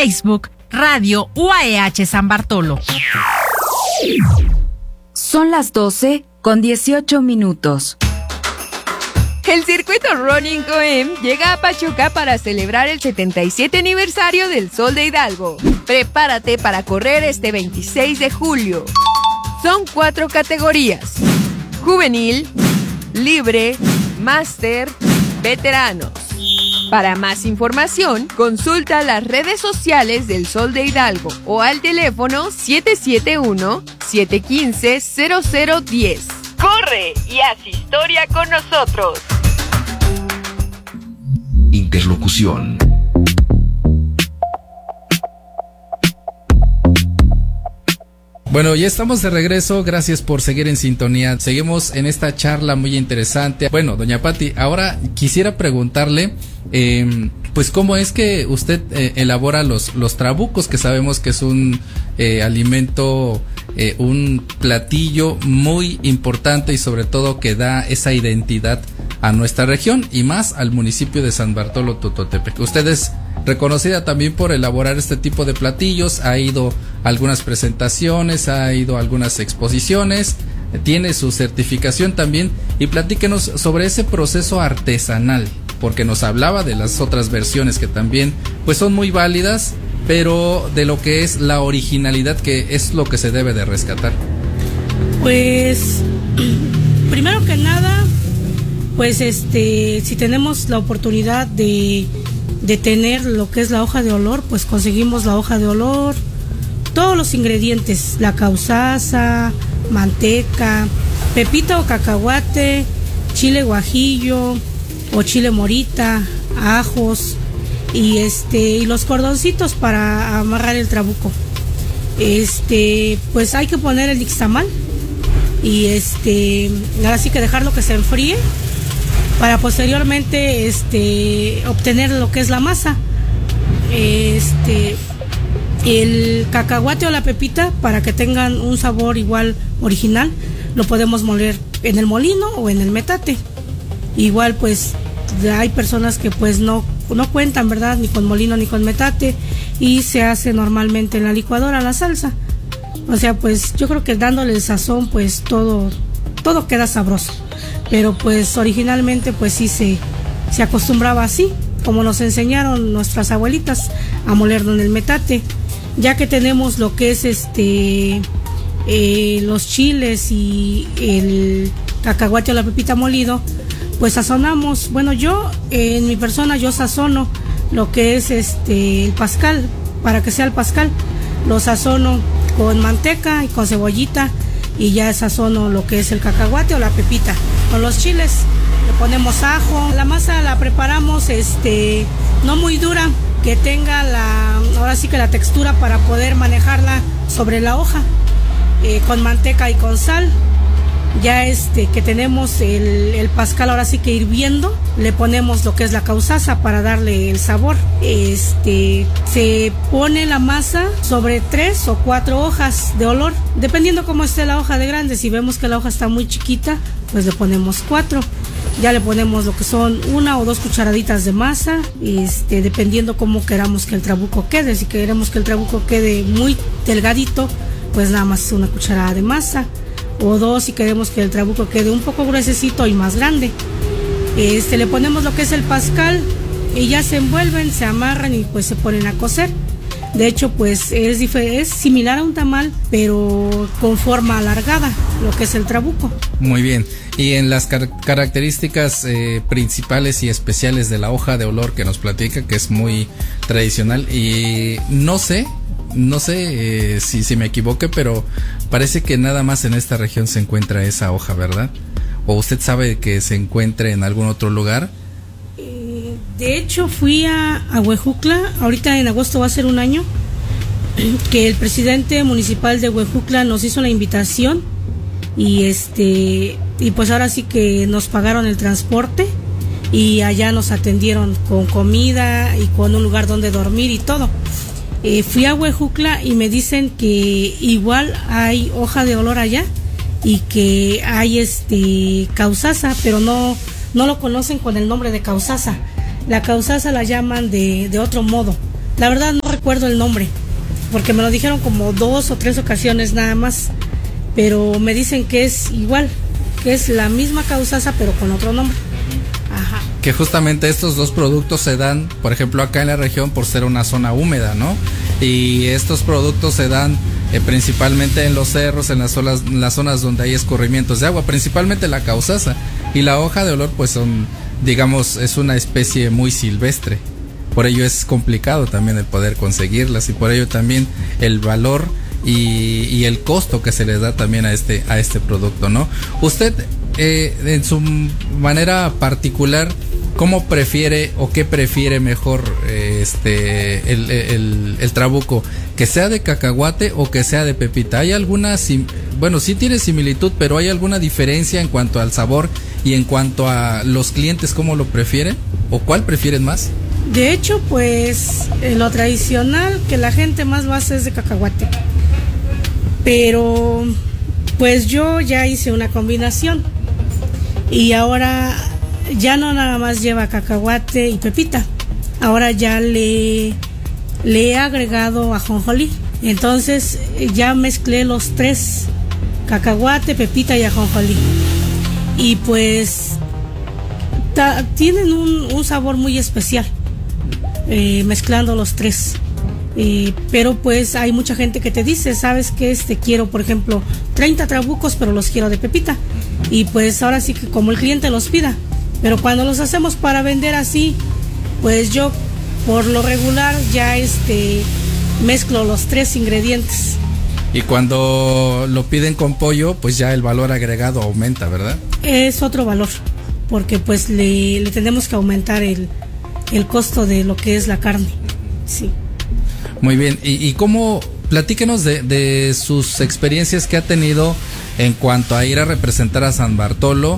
Facebook Radio UAEH San Bartolo. Son las 12:18. El circuito Running OEM llega a Pachuca para celebrar el 77 aniversario del Sol de Hidalgo. Prepárate para correr este 26 de julio. Son 4 categorías: juvenil, libre, máster, veteranos. Para más información, consulta las redes sociales del Sol de Hidalgo o al teléfono 771-715-0010. ¡Corre y haz historia con nosotros! Interlocución. Bueno, ya estamos de regreso, gracias por seguir en sintonía. Seguimos en esta charla muy interesante. Bueno, doña Pati, ahora quisiera preguntarle, pues cómo es que usted elabora los trabucos, que sabemos que es un alimento, un platillo muy importante y sobre todo que da esa identidad a nuestra región y más al municipio de San Bartolo Tototepec. Usted es reconocida también por elaborar este tipo de platillos, ha ido a algunas presentaciones, ha ido a algunas exposiciones, tiene su certificación también, y platíquenos sobre ese proceso artesanal, porque nos hablaba de las otras versiones que también pues son muy válidas, pero de lo que es la originalidad, que es lo que se debe de rescatar. Pues primero que nada, pues si tenemos la oportunidad de tener lo que es la hoja de olor, pues conseguimos la hoja de olor, todos los ingredientes, la causaza, manteca, pepita o cacahuate, chile guajillo o chile morita, ajos y los cordoncitos para amarrar el trabuco. Pues hay que poner el nixtamal y ahora sí que dejarlo que se enfríe para posteriormente obtener lo que es la masa. El cacahuate o la pepita, para que tengan un sabor igual original, lo podemos moler en el molino o en el metate. Igual pues hay personas que pues no cuentan, ¿verdad?, ni con molino ni con metate, y se hace normalmente en la licuadora la salsa. O sea, pues yo creo que dándole el sazón, pues todo queda sabroso. Pero pues originalmente pues sí se acostumbraba así, como nos enseñaron nuestras abuelitas, a molerlo en el metate. Ya que tenemos lo que es los chiles y el cacahuate o la pepita molido, pues sazonamos. Bueno, yo en mi persona yo sazono lo que es el pascal, para que sea el pascal, lo sazono con manteca y con cebollita, y ya sazono lo que es el cacahuate o la pepita. Con los chiles le ponemos ajo. La masa la preparamos no muy dura, que tenga ahora sí que la textura para poder manejarla sobre la hoja, con manteca y con sal. Ya que tenemos el pascal ahora sí que hirviendo, le ponemos lo que es la causaza para darle el sabor. Se pone la masa sobre 3 o 4 hojas de olor, dependiendo cómo esté la hoja de grande. Si vemos que la hoja está muy chiquita, pues le ponemos 4. Ya le ponemos lo que son 1 o 2 cucharaditas de masa, dependiendo cómo queramos que el trabuco quede. Si queremos que el trabuco quede muy delgadito, pues nada más 1 cucharada de masa, o 2 si queremos que el trabuco quede un poco gruesecito y más grande. Le ponemos lo que es el pascal y ya se envuelven, se amarran y pues se ponen a cocer. De hecho, pues es similar a un tamal, pero con forma alargada, lo que es el trabuco. Muy bien. Y en las características principales y especiales de la hoja de olor que nos platica, que es muy tradicional, y no sé si me equivoque, pero parece que nada más en esta región se encuentra esa hoja, ¿verdad? ¿O usted sabe que se encuentre en algún otro lugar? De hecho, fui a Huejutla, ahorita en agosto va a ser un año, que el presidente municipal de Huejutla nos hizo la invitación y pues ahora sí que nos pagaron el transporte y allá nos atendieron con comida y con un lugar donde dormir y todo. Fui a Huejutla y me dicen que igual hay hoja de olor allá y que hay causaza, pero no lo conocen con el nombre de causaza. La causaza la llaman de otro modo. La verdad no recuerdo el nombre, porque me lo dijeron como 2 o 3 ocasiones nada más, pero me dicen que es igual, que es la misma causaza pero con otro nombre. Ajá. Que justamente estos dos productos se dan, por ejemplo, acá en la región por ser una zona húmeda, ¿no? Y estos productos se dan principalmente en los cerros, en las zonas donde hay escurrimientos de agua, principalmente la causaza. Y la hoja de olor, pues son, digamos, es una especie muy silvestre. Por ello es complicado también el poder conseguirlas y por ello también el valor y el costo que se les da también a este producto, ¿no? Usted, en su manera particular, ¿cómo prefiere o qué prefiere mejor el trabuco? ¿Que sea de cacahuate o que sea de pepita? ¿Hay alguna, bueno, sí tiene similitud, pero hay alguna diferencia en cuanto al sabor y en cuanto a los clientes, cómo lo prefieren? ¿O cuál prefieren más? De hecho, pues lo tradicional que la gente más va a hacer es de cacahuate. Pero pues yo ya hice una combinación y ahora ya no nada más lleva cacahuate y pepita. Ahora ya le he agregado ajonjolí. Entonces ya mezclé los 3, cacahuate, pepita y ajonjolí. Y pues tienen un sabor muy especial mezclando los 3. Pero pues hay mucha gente que te dice, ¿sabes qué? Quiero, por ejemplo, 30 trabucos, pero los quiero de pepita. Y pues ahora sí que como el cliente los pida. Pero cuando los hacemos para vender así, pues yo por lo regular ya mezclo los 3 ingredientes. Y cuando lo piden con pollo, pues ya el valor agregado aumenta, ¿verdad? Es otro valor, porque pues le tenemos que aumentar el costo de lo que es la carne. Sí. Muy bien, y cómo, platíquenos de sus experiencias que ha tenido en cuanto a ir a representar a San Bartolo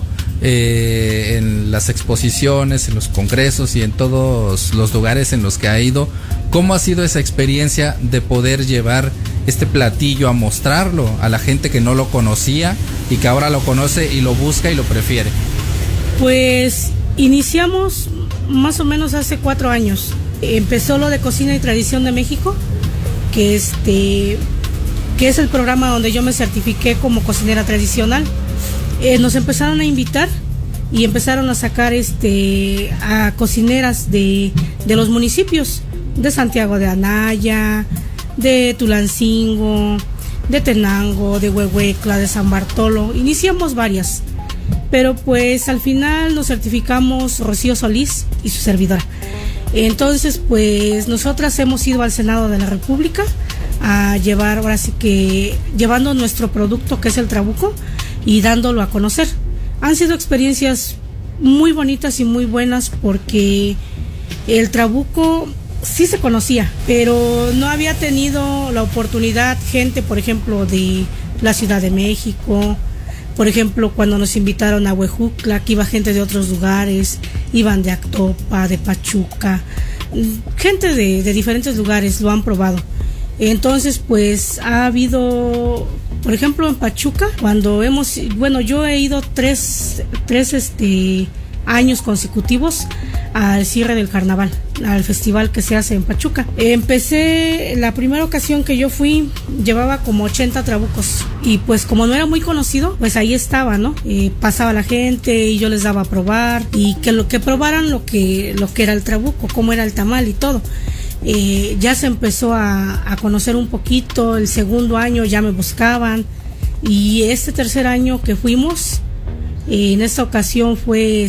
en las exposiciones, en los congresos y en todos los lugares en los que ha ido. ¿Cómo ha sido esa experiencia de poder llevar este platillo a mostrarlo a la gente que no lo conocía y que ahora lo conoce y lo busca y lo prefiere? Pues iniciamos más o menos hace 4 años. Empezó lo de Cocina y Tradición de México, que es el programa donde yo me certifiqué como cocinera tradicional. Nos empezaron a invitar y empezaron a sacar a cocineras de los municipios de Santiago de Anaya, de Tulancingo, de Tenango, de Huehuetla, de San Bartolo. Iniciamos varias, pero pues al final nos certificamos Rocío Solís y su servidora. Entonces, pues nosotras hemos ido al Senado de la República a llevar, ahora sí que llevando nuestro producto que es el trabuco y dándolo a conocer. Han sido experiencias muy bonitas y muy buenas porque el trabuco sí se conocía, pero no había tenido la oportunidad gente, por ejemplo, de la Ciudad de México. Por ejemplo, cuando nos invitaron a Huejucla, que iba gente de otros lugares, iban de Actopa, de Pachuca, gente de diferentes lugares lo han probado. Entonces, pues ha habido, por ejemplo, en Pachuca, yo he ido tres años consecutivos al cierre del carnaval, al festival que se hace en Pachuca. Empecé, la primera ocasión que yo fui, llevaba como 80 trabucos y pues como no era muy conocido, pues ahí estaba, ¿no? Pasaba la gente y yo les daba a probar y que probaran lo que era el trabuco, cómo era el tamal y todo. Ya se empezó a conocer un poquito. El segundo año ya me buscaban y este tercer año que fuimos, en esta ocasión fue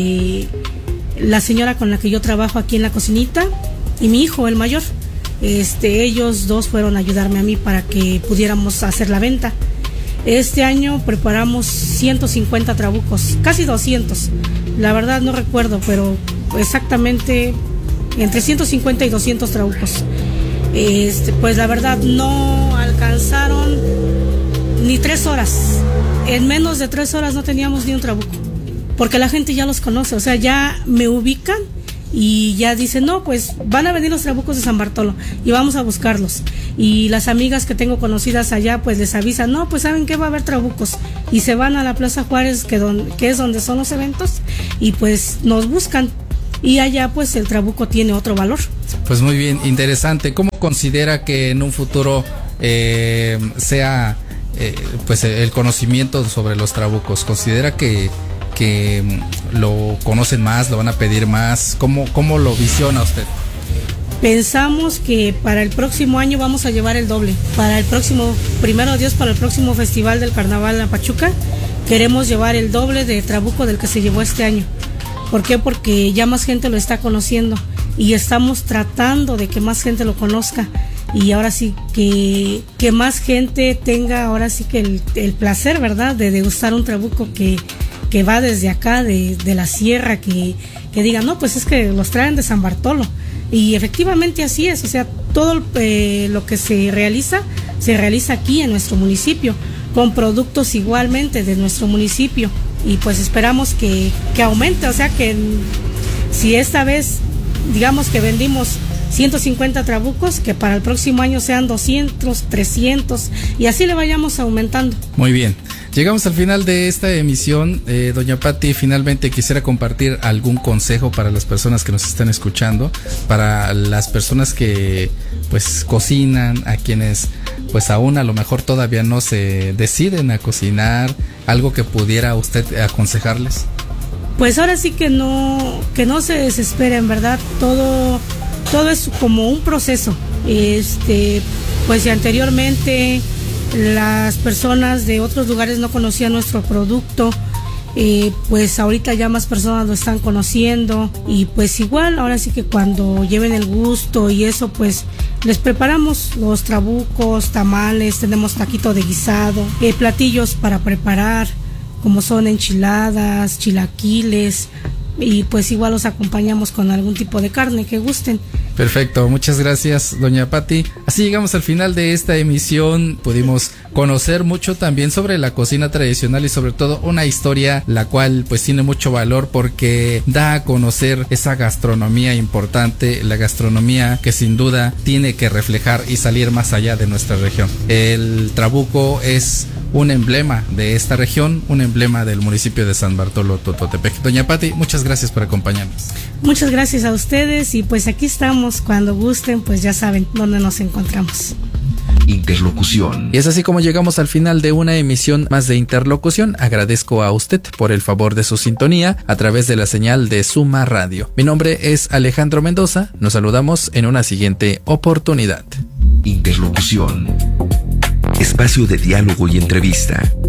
la señora con la que yo trabajo aquí en la cocinita y mi hijo, el mayor. Ellos dos fueron a ayudarme a mí para que pudiéramos hacer la venta. Este año preparamos 150 trabucos, casi 200. La verdad no recuerdo, pero exactamente entre 150 y 200 trabucos. Pues la verdad no alcanzaron ni 3 horas. En menos de 3 horas no teníamos ni un trabuco, porque la gente ya los conoce, o sea, ya me ubican y ya dicen, no, pues van a venir los trabucos de San Bartolo y vamos a buscarlos. Y las amigas que tengo conocidas allá, pues les avisan, no, pues saben que va a haber trabucos, y se van a la Plaza Juárez, que es donde son los eventos, y pues nos buscan. y allá pues el trabuco tiene otro valor. Pues muy bien, interesante. ¿Cómo considera que en un futuro sea pues el conocimiento sobre los trabucos? ¿Considera que lo conocen más, lo van a pedir más? ¿Cómo lo visiona usted? Pensamos que para el próximo año vamos a llevar el doble. Para el próximo, primero Dios, para el próximo Festival del Carnaval en Pachuca, queremos llevar el doble de trabuco del que se llevó este año. ¿Por qué? Porque ya más gente lo está conociendo y estamos tratando de que más gente lo conozca, y ahora sí que más gente tenga ahora sí que el placer, ¿verdad?, de degustar un trabuco que va desde acá, de la sierra, que digan, no, pues es que los traen de San Bartolo. Y efectivamente así es, o sea, todo lo que se realiza aquí en nuestro municipio, con productos igualmente de nuestro municipio, y pues esperamos que aumente, o sea que si esta vez digamos que vendimos 150 trabucos, que para el próximo año sean 200, 300 y así le vayamos aumentando. Muy bien. Llegamos al final de esta emisión. Doña Pati, finalmente quisiera compartir algún consejo para las personas que nos están escuchando, para las personas que pues cocinan, a quienes pues aún a lo mejor todavía no se deciden a cocinar, algo que pudiera usted aconsejarles. Pues ahora sí que no se desesperen, ¿verdad? Todo es como un proceso. Pues si anteriormente las personas de otros lugares no conocían nuestro producto, pues ahorita ya más personas lo están conociendo, y pues igual ahora sí que cuando lleven el gusto y eso, pues les preparamos los trabucos, tamales, tenemos taquito de guisado, platillos para preparar como son enchiladas, chilaquiles, y pues igual los acompañamos con algún tipo de carne que gusten. Perfecto, muchas gracias, doña Pati. Así llegamos al final de esta emisión. Pudimos conocer mucho también sobre la cocina tradicional y sobre todo una historia la cual pues tiene mucho valor porque da a conocer esa gastronomía importante, la gastronomía que sin duda tiene que reflejar y salir más allá de nuestra región. El trabuco es un emblema de esta región, un emblema del municipio de San Bartolo Tototepec. Doña Pati, muchas gracias por acompañarnos. Muchas gracias a ustedes, y pues aquí estamos, cuando gusten, pues ya saben dónde nos encontramos. Interlocución. Y es así como llegamos al final de una emisión más de Interlocución. Agradezco a usted por el favor de su sintonía a través de la señal de Suma Radio. Mi nombre es Alejandro Mendoza. Nos saludamos en una siguiente oportunidad. Interlocución. Espacio de diálogo y entrevista.